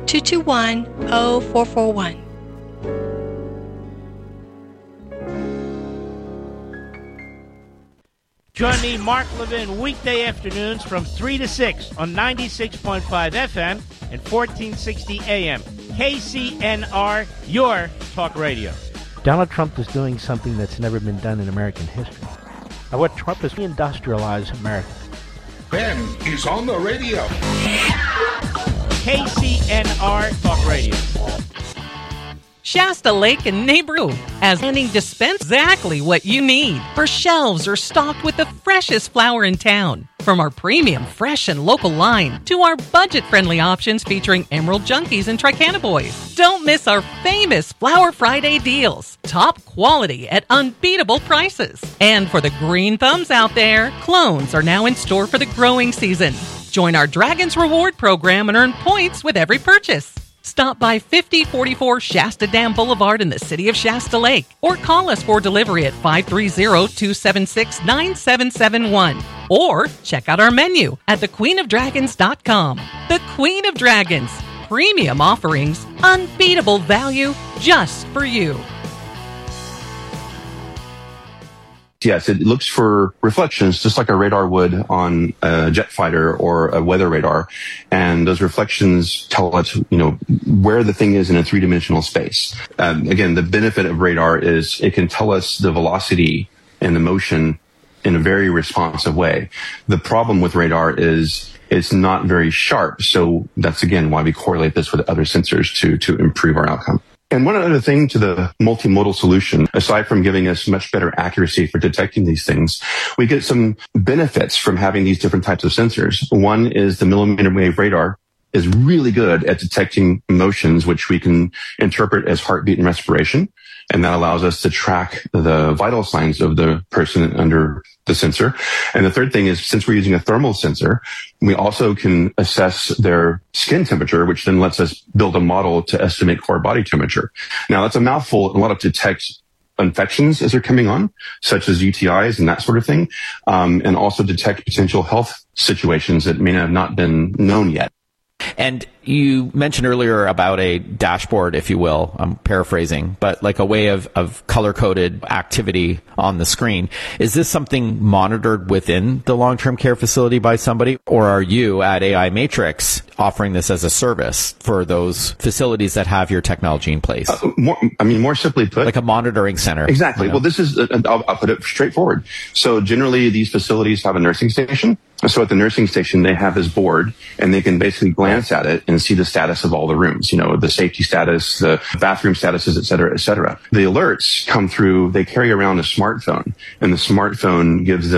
221-0441. Join me, Mark Levin, weekday afternoons from 3 to 6 on 96.5 FM and 1460 AM. KCNR, your talk radio. Donald Trump is doing something that's never been done in American history. Now, what Trump is industrialize America. Ben is on the radio. KCNR Talk Radio. Shasta Lake and neighborhood as Landing dispense exactly what you need. Our shelves are stocked with the freshest flower in town. From our premium, fresh, and local line to our budget-friendly options featuring Emerald Junkies and Tricana Boys. Don't miss our famous Flower Friday deals. Top quality at unbeatable prices. And for the green thumbs out there, clones are now in store for the growing season. Join our Dragons Reward program and earn points with every purchase. Stop by 5044 Shasta Dam Boulevard in the city of Shasta Lake or call us for delivery at 530-276-9771 or check out our menu at thequeenofdragons.com. The Queen of Dragons. Premium offerings, unbeatable value just for you. Yes, it looks for reflections just like a radar would on a jet fighter or a weather radar. And those reflections tell us, where the thing is in a three-dimensional space. Again, the benefit of radar is it can tell us the velocity and the motion in a very responsive way. The problem with radar is it's not very sharp. So that's, again, why we correlate this with other sensors to improve our outcome. And one other thing to the multimodal solution, aside from giving us much better accuracy for detecting these things, we get some benefits from having these different types of sensors. One is the millimeter wave radar is really good at detecting motions, which we can interpret as heartbeat and respiration. And that allows us to track the vital signs of the person under the sensor. And the third thing is, since we're using a thermal sensor, we also can assess their skin temperature, which then lets us build a model to estimate core body temperature. Now, that's a mouthful. A lot of detect infections as they're coming on, such as UTIs and that sort of thing, and also detect potential health situations that may have not been known yet. And you mentioned earlier about a dashboard, if you will. I'm paraphrasing, but like a way of color-coded activity on the screen. Is this something monitored within the long-term care facility by somebody, or are you at AI Matrix offering this as a service for those facilities that have your technology in place? More simply put, like a monitoring center. Exactly. Well, this is, I'll put it straightforward. So generally, these facilities have a nursing station. So at the nursing station, they have this board, and they can basically glance at it and see the status of all the rooms, the safety status, the bathroom statuses, et cetera, et cetera. The alerts come through, they carry around a smartphone, and the smartphone gives them